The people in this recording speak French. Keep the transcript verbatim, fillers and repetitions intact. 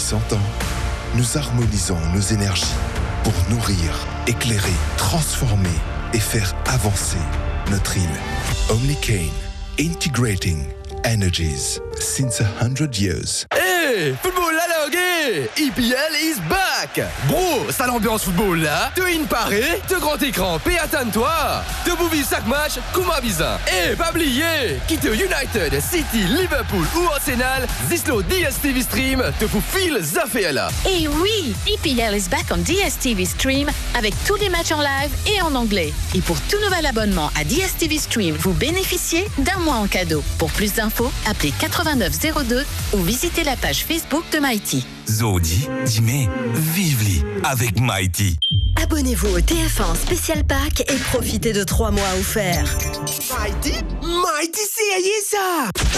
cent ans, nous harmonisons nos énergies pour nourrir, éclairer, transformer et faire avancer notre île. Omnicane, integrating energies since a hundred years. Hey, football la langue, E P L is back. Bro, ça l'ambiance football là. Te in paré, te grand écran, paie attends-toi. Te bouvis chaque match, comme un bizarre. Et pas oublier, quitte United, City, Liverpool ou Arsenal, Zislo D S T V Stream te fout fil Zaféala. Et oui, E P L is back on D S T V Stream avec tous les matchs en live et en anglais. Et pour tout nouvel abonnement à D S T V Stream, vous bénéficiez d'un mois en cadeau. Pour plus d'infos, appelez quatre-vingt-neuf zéro deux ou visitez la page Facebook de Mighty. Zodi, dis-moi, vive-li avec Mighty. Abonnez-vous au T F un Spécial Pack et profitez de trois mois offerts. Mighty, Mighty, c'est ça.